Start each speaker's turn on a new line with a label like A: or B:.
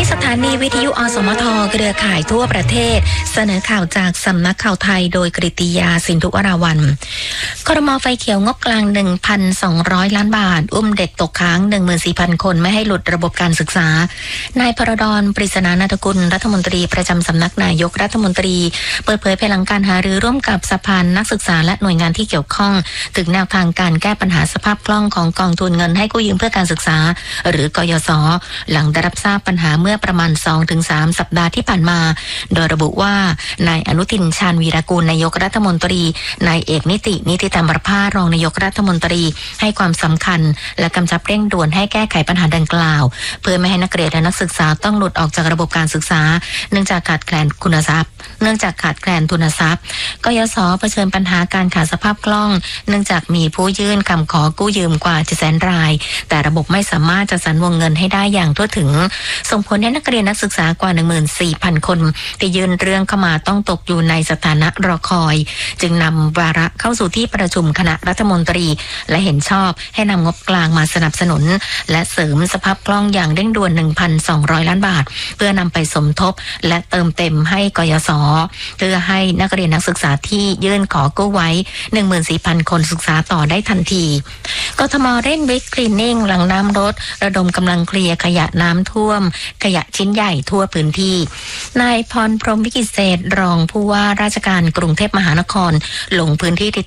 A: สถานีวิทยุอสมทเครือข่ายทั่วประเทศเสนอข่าวจากสำนักข่าวไทยโดยกฤติยาสินธุวราวัลย์ครม.ไฟเขียวงบกลาง 1,200 ล้านบาทอุ้มเด็กตกค้าง 14,000 คนไม่ให้หลุดระบบการศึกษานายพรดร ปริศนานาถกุลรัฐมนตรีประจำสำนักนายกรัฐมนตรีเปิดเผยภายหลังการหารือร่วมกับสภานักศึกษาและหน่วยงานที่เกี่ยวข้องถึงแนวทางการแก้ปัญหาสภาพคล่องของกองทุนเงินให้กู้ยืมเพื่อการศึกษาหรือกยศ.หลังได้รับทราบปัญหาเมื่อประมาณ 2-3 สัปดาห์ที่ผ่านมาโดยระบุว่านายอนุทินชาญวีรกูลนายกรัฐมนตรีนายเอกนิติธรรมประภาสรองนายกรัฐมนตรีให้ความสำคัญและกำชับเร่งด่วนให้แก้ไขปัญหาดังกล่าวเพื่อไม่ให้นักเรียนและนักศึกษาต้องหลุดออกจากระบบการศึกษาเนื่องจากขาดแคลนทุนทรัพย์กยศ.เผชิญปัญหาการขาดสภาพคล่องเนื่องจากมีผู้ยื่นคำขอกู้ยืมกว่า 700,000 รายแต่ระบบไม่สามารถจัดสรรวงเงินให้ได้อย่างทั่วถึงส่งผลให้นักเรียนนักศึกษากว่า 14,000 คนที่ยื่นเรื่องเข้ามาต้องตกอยู่ในสถานะรอคอยจึงนำวาระเข้าสู่ที่ประชุมคณะรัฐมนตรีและเห็นชอบให้นำงบกลางมาสนับสนุนและเสริมสภาพคล่องอย่างเร่งด่วน 1,200 ล้านบาทเพื่อนำไปสมทบและเติมเต็มให้กยศ.เพื่อให้นักเรียนนักศึกษาที่ยื่นขอกู้ไว้ 14,000 คนศึกษาต่อได้ทันทีกทม.เร่งวิกคลีนนิ่งหลังน้ำลดระดมกำลังเคลียร์ขยะน้ำท่วมขยะชิ้นใหญ่ทั่วพื้นที่นายพรพรหมวิกิตเศษรองผู้ว่าราชการกรุงเทพมหานครลงพื้นที่ติด